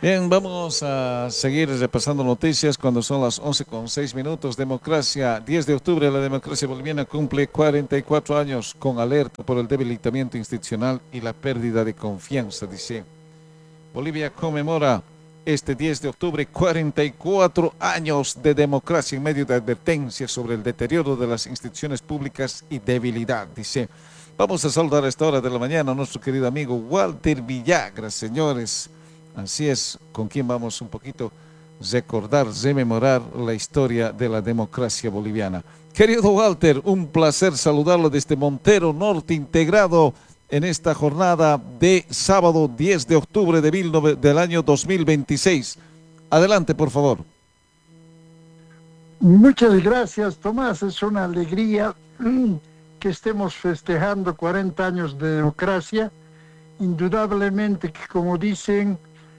Bien, vamos a seguir repasando noticias cuando son las 11:06. Democracia, 10 de octubre, la democracia boliviana cumple 44 años con alerta por el debilitamiento institucional y la pérdida de confianza, dice. Bolivia conmemora este 10 de octubre 44 años de democracia en medio de advertencias sobre el deterioro de las instituciones públicas y debilidad, dice. Vamos a saludar a esta hora de la mañana a nuestro querido amigo Walter Villagra, señores. Así es, con quien vamos un poquito recordar, rememorar la historia de la democracia boliviana. Querido Walter, un placer saludarlo desde Montero Norte, integrado en esta jornada de sábado 10 de octubre del año 2026. Adelante, por favor. Muchas gracias, Tomás. Es una alegría que estemos festejando 40 años de democracia. Indudablemente que, como dicen,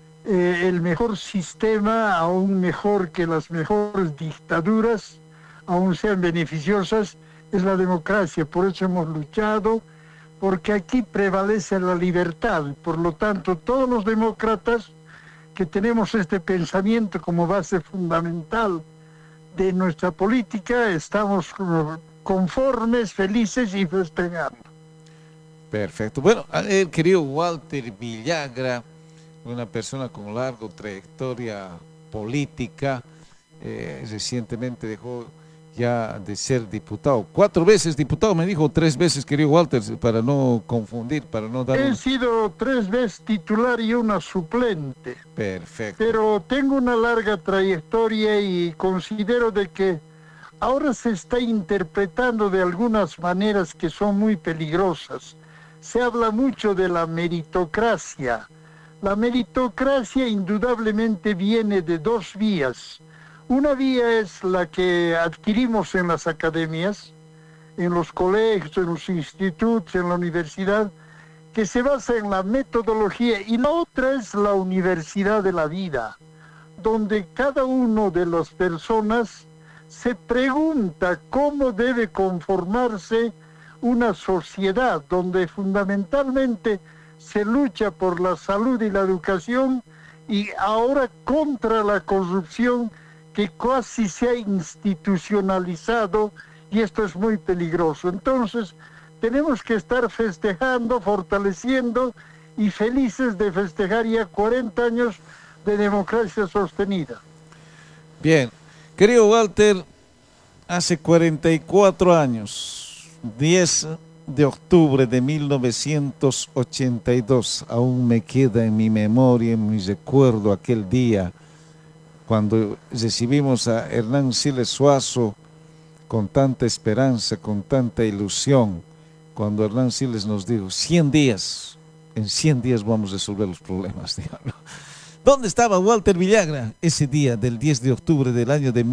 el mejor sistema, aún mejor que las mejores dictaduras, aún sean beneficiosas, es la democracia. Por eso hemos luchado, porque aquí prevalece la libertad. Por lo tanto, todos los demócratas que tenemos este pensamiento como base fundamental de nuestra política, estamos conformes, felices y festejando. Perfecto. Bueno, querido Walter Villagra, una persona con larga trayectoria política, recientemente dejó ya de ser diputado. 4 veces diputado, me dijo, 3 veces, querido Walter, para no confundir, para no dar... He sido 3 veces titular y una suplente. Perfecto. Pero tengo una larga trayectoria y considero de que ahora se está interpretando de algunas maneras que son muy peligrosas. Se habla mucho de la meritocracia. La meritocracia indudablemente viene de 2 vías. Una vía es la que adquirimos en las academias, en los colegios, en los institutos, en la universidad, que se basa en la metodología, y la otra es la universidad de la vida, donde cada uno de las personas se pregunta cómo debe conformarse una sociedad, donde fundamentalmente se lucha por la salud y la educación, y ahora contra la corrupción que casi se ha institucionalizado, y esto es muy peligroso. Entonces, tenemos que estar festejando, fortaleciendo y felices de festejar ya 40 años de democracia sostenida. Bien, querido Walter, hace 44 años, 10 de octubre de 1982, aún me queda en mi memoria, en mi recuerdo aquel día, cuando recibimos a Hernán Siles Suazo con tanta esperanza, con tanta ilusión, cuando Hernán Siles nos dijo, 100 días, en 100 días vamos a resolver los problemas. ¿Dónde estaba Walter Villagra ese día del 10 de octubre del año de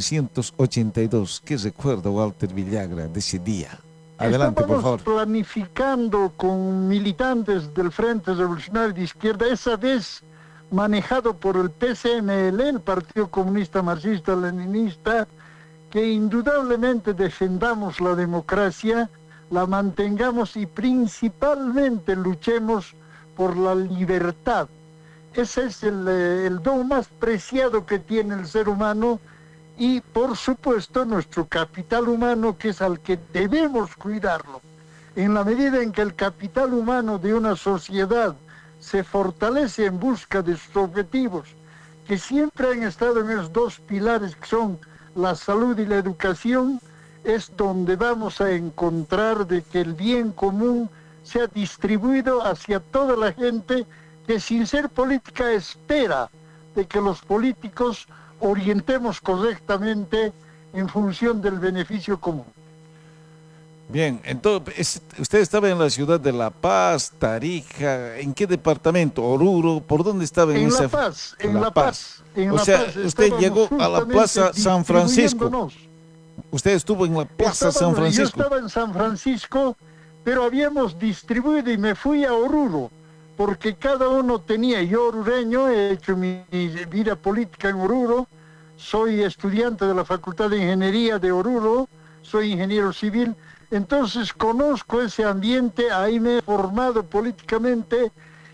1982? ¿Qué recuerda Walter Villagra de ese día? Adelante, por favor. Estábamos planificando con militantes del Frente Revolucionario de Izquierda, esa vez manejado por el PCML, el Partido Comunista Marxista-Leninista, que indudablemente defendamos la democracia, la mantengamos y principalmente luchemos por la libertad. Ese es el don más preciado que tiene el ser humano, y por supuesto nuestro capital humano, que es al que debemos cuidarlo. En la medida en que el capital humano de una sociedad se fortalece en busca de sus objetivos, que siempre han estado en esos 2 pilares que son la salud y la educación, es donde vamos a encontrar de que el bien común sea distribuido hacia toda la gente que, sin ser política, espera de que los políticos orientemos correctamente en función del beneficio común. Bien, entonces, usted estaba en la ciudad de La Paz, Tarija, ¿en qué departamento? ¿Oruro? ¿Por dónde estaba en esa? La Paz, en La Paz. O sea, usted llegó a la Plaza San Francisco. Usted estuvo en la Plaza San Francisco. Yo estaba en San Francisco, pero habíamos distribuido y me fui a Oruro, porque cada uno tenía, yo orureño, he hecho mi vida política en Oruro, soy estudiante de la Facultad de Ingeniería de Oruro, soy ingeniero civil, entonces conozco ese ambiente, ahí me he formado políticamente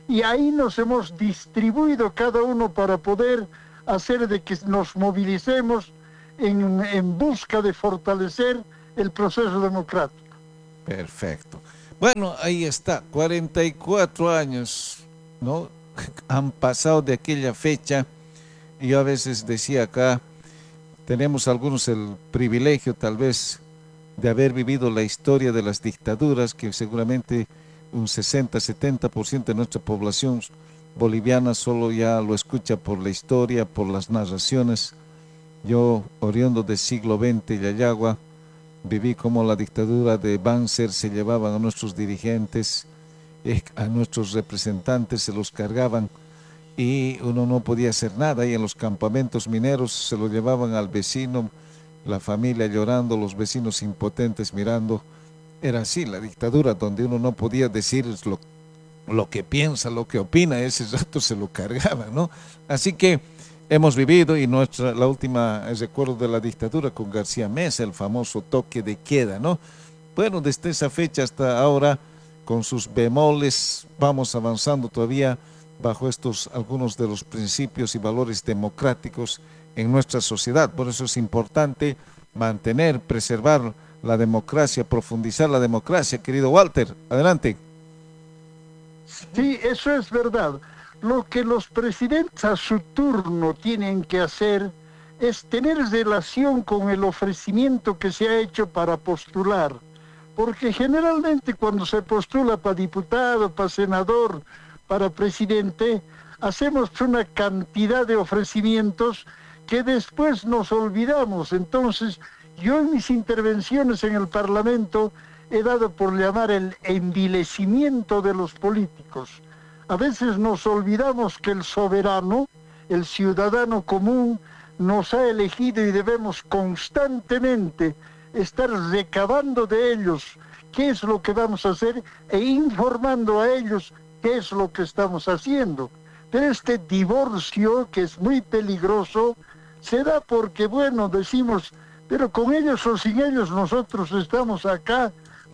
y ahí nos hemos distribuido cada uno para poder hacer de que nos movilicemos en busca de fortalecer el proceso democrático. Perfecto. Bueno, ahí está, 44 años, ¿no? Han pasado de aquella fecha. Y yo a veces decía acá, tenemos algunos el privilegio tal vez de haber vivido la historia de las dictaduras, que seguramente un 60-70% de nuestra población boliviana solo ya lo escucha por la historia, por las narraciones. Yo, oriundo del siglo XX, Yayagua, viví como la dictadura de Banzer se llevaban a nuestros dirigentes, a nuestros representantes, se los cargaban y uno no podía hacer nada. Y en los campamentos mineros se lo llevaban al vecino, la familia llorando, los vecinos impotentes mirando. Era así la dictadura, donde uno no podía decir lo que piensa, lo que opina, ese rato se lo cargaba, ¿no? Así que hemos vivido, y la última recuerdo de la dictadura con García Meza, el famoso toque de queda, ¿no? Bueno, desde esa fecha hasta ahora, con sus bemoles, vamos avanzando todavía bajo estos algunos de los principios y valores democráticos en nuestra sociedad. Por eso es importante mantener, preservar la democracia, profundizar la democracia. Querido Walter, adelante. Sí, eso es verdad. Lo que los presidentes a su turno tienen que hacer es tener relación con el ofrecimiento que se ha hecho para postular. Porque generalmente cuando se postula para diputado, para senador, para presidente, hacemos una cantidad de ofrecimientos que después nos olvidamos. Entonces, yo en mis intervenciones en el Parlamento he dado por llamar el envilecimiento de los políticos. A veces nos olvidamos que el soberano, el ciudadano común, nos ha elegido y debemos constantemente estar recabando de ellos qué es lo que vamos a hacer e informando a ellos qué es lo que estamos haciendo. Pero este divorcio, que es muy peligroso, se da porque, bueno, decimos, pero con ellos o sin ellos nosotros estamos acá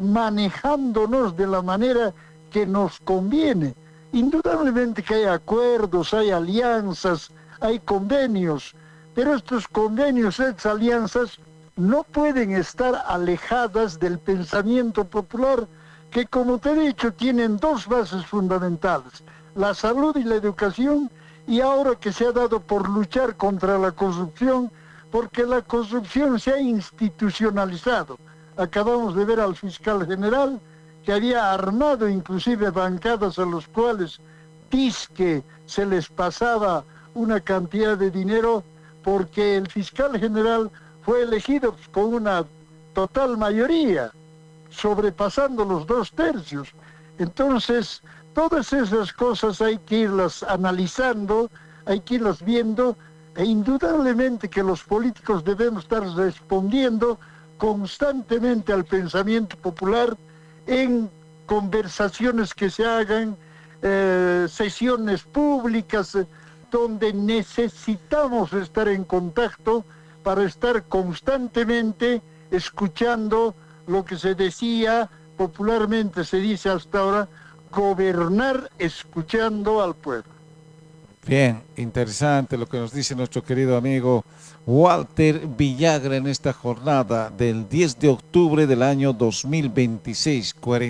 manejándonos de la manera que nos conviene. Indudablemente que hay acuerdos, hay alianzas, hay convenios, pero estos convenios, estas alianzas, no pueden estar alejadas del pensamiento popular, que, como te he dicho, tienen dos bases fundamentales: la salud y la educación, y ahora que se ha dado por luchar contra la corrupción, porque la corrupción se ha institucionalizado. Acabamos de ver al fiscal general que había armado inclusive bancadas a los cuales dizque se les pasaba una cantidad de dinero, porque el fiscal general fue elegido con una total mayoría, sobrepasando los 2/3. Entonces, todas esas cosas hay que irlas analizando, hay que irlas viendo, e indudablemente que los políticos debemos estar respondiendo constantemente al pensamiento popular en conversaciones que se hagan, sesiones públicas, donde necesitamos estar en contacto para estar constantemente escuchando lo que se decía, popularmente se dice hasta ahora, gobernar escuchando al pueblo. Bien, interesante lo que nos dice nuestro querido amigo Walter Villagra en esta jornada del 10 de octubre del año 2026,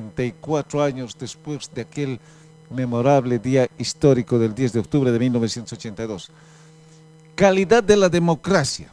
44 años después de aquel memorable día histórico del 10 de octubre de 1982. Calidad de la democracia.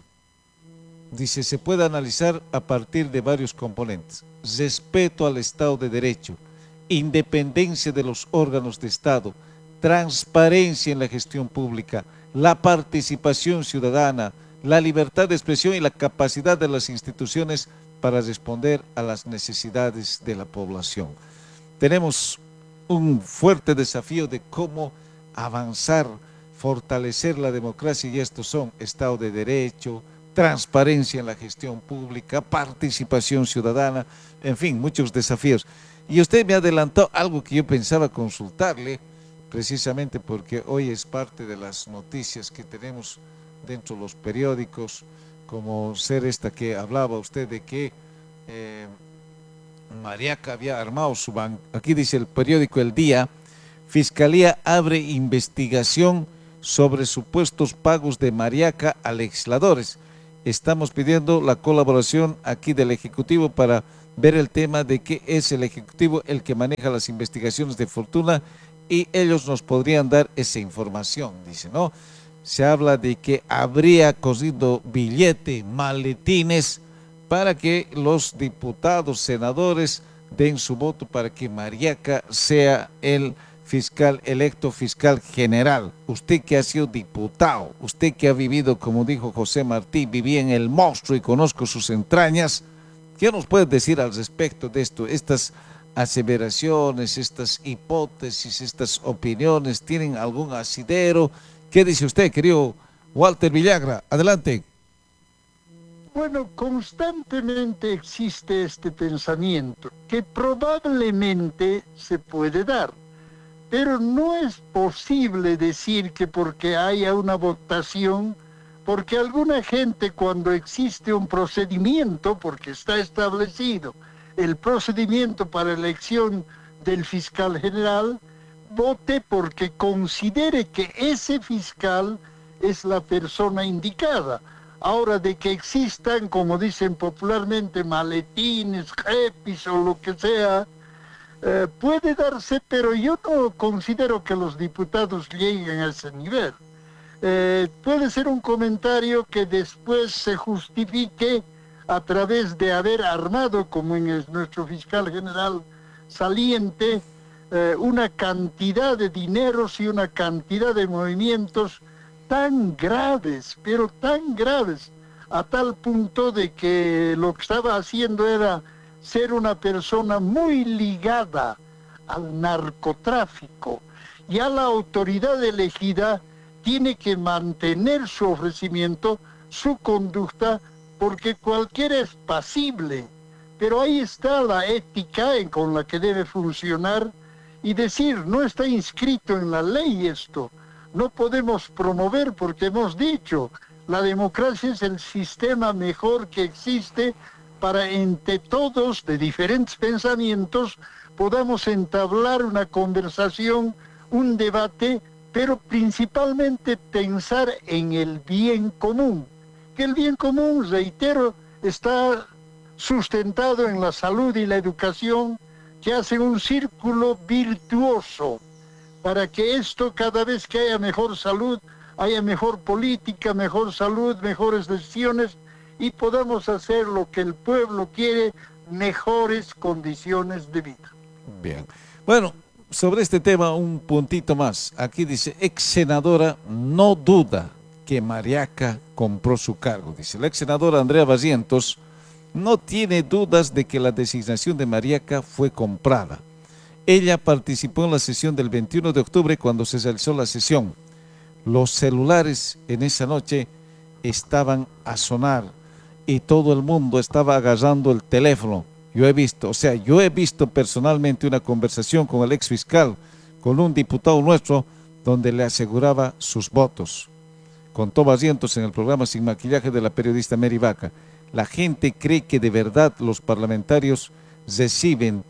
Dice, se puede analizar a partir de varios componentes: respeto al Estado de Derecho, independencia de los órganos de Estado, transparencia en la gestión pública, la participación ciudadana, la libertad de expresión y la capacidad de las instituciones para responder a las necesidades de la población. Tenemos un fuerte desafío de cómo avanzar, fortalecer la democracia, y estos son Estado de Derecho, transparencia en la gestión pública, participación ciudadana, en fin, muchos desafíos. Y usted me adelantó algo que yo pensaba consultarle, precisamente porque hoy es parte de las noticias que tenemos dentro de los periódicos, como ser esta que hablaba usted de que Mariaca había armado su banco. Aquí dice el periódico El Día: Fiscalía abre investigación sobre supuestos pagos de Mariaca a legisladores. Estamos pidiendo la colaboración aquí del Ejecutivo para ver el tema de que es el Ejecutivo el que maneja las investigaciones de fortuna y ellos nos podrían dar esa información, dice, ¿no? Se habla de que habría cosido billete, maletines, para que los diputados, senadores den su voto para que Mariaca sea el fiscal electo, fiscal general. Usted que ha sido diputado, usted que ha vivido, como dijo José Martí, viví en el monstruo y conozco sus entrañas, ¿qué nos puede decir al respecto de esto? Estas aseveraciones, estas hipótesis, estas opiniones, ¿tienen algún asidero? ¿Qué dice usted, querido Walter Villagra? Adelante. Bueno, constantemente existe este pensamiento que probablemente se puede dar, pero no es posible decir que porque haya una votación, porque alguna gente cuando existe un procedimiento, porque está establecido el procedimiento para elección del fiscal general, vote porque considere que ese fiscal es la persona indicada. Ahora, de que existan, como dicen popularmente, maletines, jepis o lo que sea, puede darse, pero yo no considero que los diputados lleguen a ese nivel. Puede ser un comentario que después se justifique a través de haber armado, como en nuestro fiscal general saliente, una cantidad de dineros y una cantidad de movimientos tan graves, pero tan graves, a tal punto de que lo que estaba haciendo era ser una persona muy ligada al narcotráfico. Ya la autoridad elegida tiene que mantener su ofrecimiento, su conducta, porque cualquiera es pasible. Pero ahí está la ética con la que debe funcionar y decir, no está inscrito en la ley esto. No podemos promover porque hemos dicho, la democracia es el sistema mejor que existe para entre todos de diferentes pensamientos podamos entablar una conversación, un debate, pero principalmente pensar en el bien común. Que el bien común, reitero, está sustentado en la salud y la educación, que hacen un círculo virtuoso para que esto, cada vez que haya mejor salud, haya mejor política, mejor salud, mejores decisiones y podamos hacer lo que el pueblo quiere, mejores condiciones de vida. Bien. Bueno, sobre este tema un puntito más. Aquí dice, ex senadora no duda que Mariaca compró su cargo. Dice, la ex senadora Andrea Barrientos no tiene dudas de que la designación de Mariaca fue comprada. Ella participó en la sesión del 21 de octubre cuando se realizó la sesión. Los celulares en esa noche estaban a sonar y todo el mundo estaba agarrando el teléfono. Yo he visto personalmente una conversación con el ex fiscal, con un diputado nuestro, donde le aseguraba sus votos. Contó Barrientos en el programa Sin Maquillaje de la periodista Mary Vaca. La gente cree que de verdad los parlamentarios reciben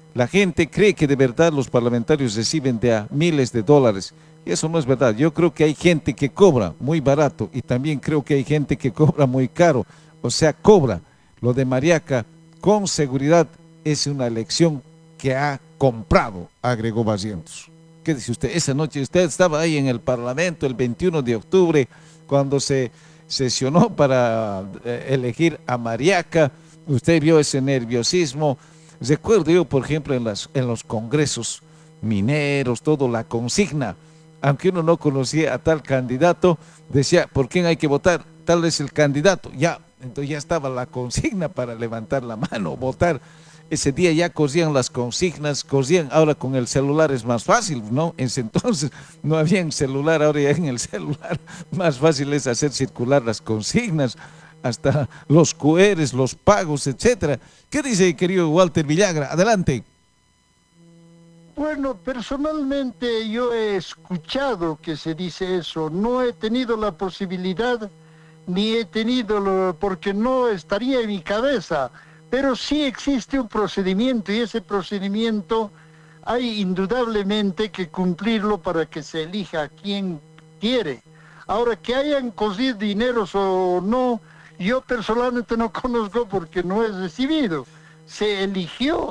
de a miles de dólares. Y eso no es verdad. Yo creo que hay gente que cobra muy barato y también creo que hay gente que cobra muy caro. O sea, cobra. Lo de Mariaca, con seguridad, es una elección que ha comprado, agregó Barrientos. ¿Qué dice usted? Esa noche usted estaba ahí en el Parlamento el 21 de octubre cuando se sesionó para elegir a Mariaca. Usted vio ese nerviosismo. Recuerdo yo, por ejemplo, en los congresos mineros, todo la consigna, aunque uno no conocía a tal candidato, decía, ¿por quién hay que votar? Tal vez el candidato. Ya, entonces ya estaba la consigna para levantar la mano, votar. Ese día ya corrían las consignas, ahora con el celular es más fácil, ¿no? En ese entonces no había en celular, ahora ya en el celular más fácil es hacer circular las consignas, hasta los QRs, los pagos, etcétera. ¿Qué dice, querido Walter Villagra? Adelante. Bueno, personalmente yo he escuchado que se dice eso, no he tenido la posibilidad, ni he tenido, porque no estaría en mi cabeza, pero sí existe un procedimiento y ese procedimiento hay indudablemente que cumplirlo para que se elija a quien quiere. Ahora, que hayan cosido dineros o no, yo personalmente no conozco porque no he recibido. Se eligió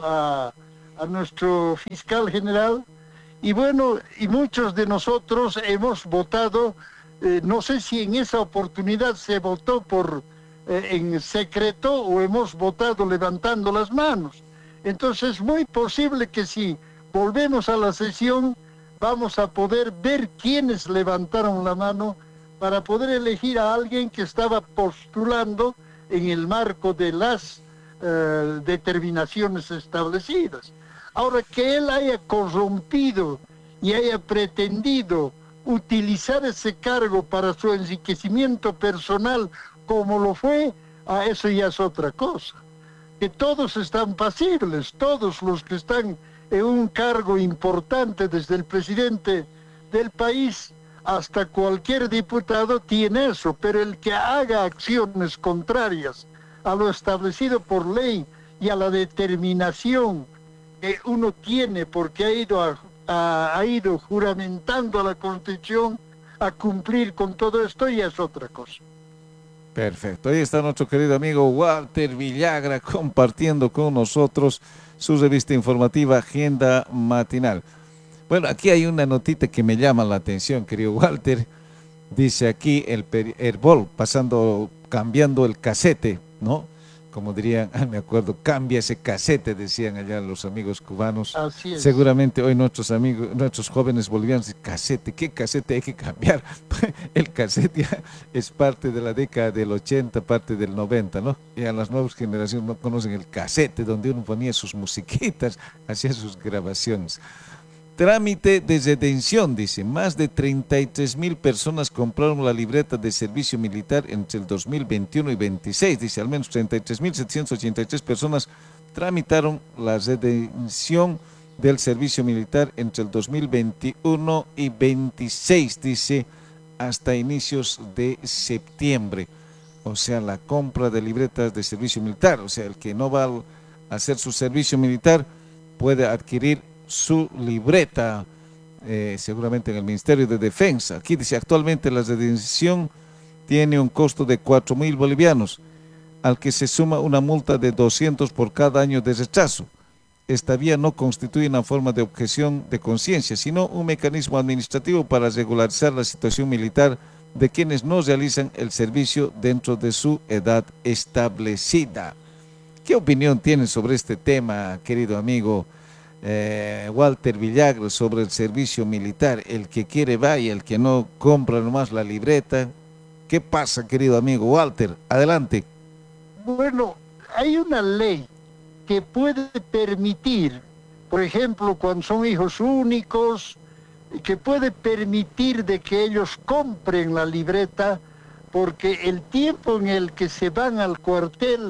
a nuestro fiscal general y bueno, y muchos de nosotros hemos votado, no sé si en esa oportunidad se votó en secreto o hemos votado levantando las manos. Entonces es muy posible que si volvemos a la sesión vamos a poder ver quiénes levantaron la mano para poder elegir a alguien que estaba postulando en el marco de las determinaciones establecidas. Ahora, que él haya corrompido y haya pretendido utilizar ese cargo para su enriquecimiento personal como lo fue, a eso ya es otra cosa. Que todos están pasibles, todos los que están en un cargo importante, desde el presidente del país hasta cualquier diputado, tiene eso, pero el que haga acciones contrarias a lo establecido por ley y a la determinación que uno tiene porque ha ido juramentando a la Constitución a cumplir con todo esto, ya es otra cosa. Perfecto, ahí está nuestro querido amigo Walter Villagra compartiendo con nosotros su revista informativa Agenda Matinal. Bueno, aquí hay una notita que me llama la atención, querido Walter. Dice aquí el Herbol cambiando el casete, ¿no? Como dirían, me acuerdo, cambia ese casete, decían allá los amigos cubanos. Así es. Seguramente hoy nuestros amigos, nuestros jóvenes bolivianos dicen, casete, ¿qué casete hay que cambiar? El casete ya es parte de la década del 80, parte del 90, ¿no? Ya las nuevas generaciones no conocen el casete, donde uno ponía sus musiquitas, hacía sus grabaciones. Trámite de redención, dice, más de 33,000 personas compraron la libreta de servicio militar entre el 2021 y 26, dice, al menos 33,783 personas tramitaron la redención del servicio militar entre el 2021 y 26, dice, hasta inicios de septiembre. O sea, la compra de libretas de servicio militar, o sea, el que no va a hacer su servicio militar puede adquirir su libreta, seguramente en el Ministerio de Defensa. Aquí dice, actualmente la redención tiene un costo de 4,000 bolivianos, al que se suma una multa de 200 por cada año de rechazo. Esta vía no constituye una forma de objeción de conciencia, sino un mecanismo administrativo para regularizar la situación militar de quienes no realizan el servicio dentro de su edad establecida. ¿Qué opinión tienes sobre este tema, querido amigo Walter Villagra, sobre el servicio militar? El que quiere va y el que no compra nomás la libreta. ¿Qué pasa, querido amigo Walter? Adelante. Bueno, hay una ley que puede permitir, por ejemplo, cuando son hijos únicos, que puede permitir de que ellos compren la libreta, porque el tiempo en el que se van al cuartel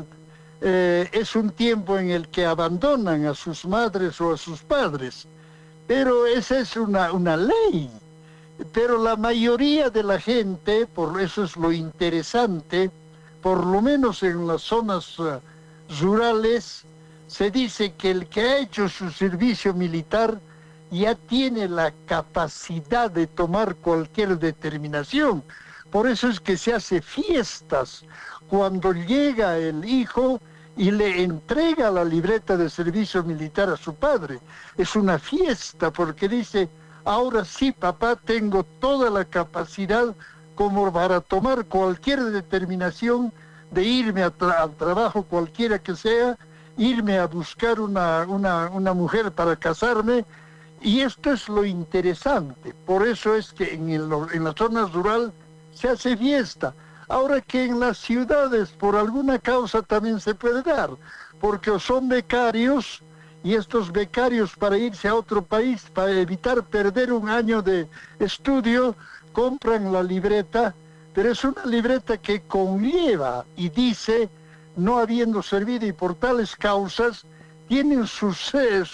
es un tiempo en el que abandonan a sus madres o a sus padres. Pero esa es una ley. Pero la mayoría de la gente, por eso es lo interesante, por lo menos en las zonas rurales, se dice que el que ha hecho su servicio militar ya tiene la capacidad de tomar cualquier determinación. Por eso es que se hace fiestas cuando llega el hijo y le entrega la libreta de servicio militar a su padre. Es una fiesta porque dice, ahora sí, papá, tengo toda la capacidad como para tomar cualquier determinación de irme al trabajo cualquiera que sea, irme a buscar una mujer para casarme. Y esto es lo interesante. Por eso es que en la zona rural se hace fiesta. Ahora que en las ciudades por alguna causa también se puede dar, porque son becarios, y estos becarios para irse a otro país, para evitar perder un año de estudio, compran la libreta, pero es una libreta que conlleva y dice, no habiendo servido y por tales causas, tienen sus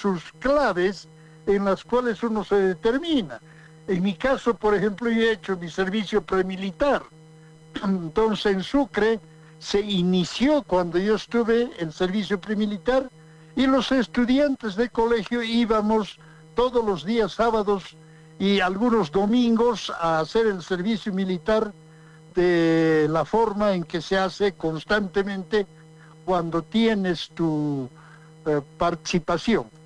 claves en las cuales uno se determina. En mi caso, por ejemplo, yo he hecho mi servicio premilitar. Entonces en Sucre se inició cuando yo estuve en servicio premilitar y los estudiantes de colegio íbamos todos los días sábados y algunos domingos a hacer el servicio militar de la forma en que se hace constantemente cuando tienes tu participación.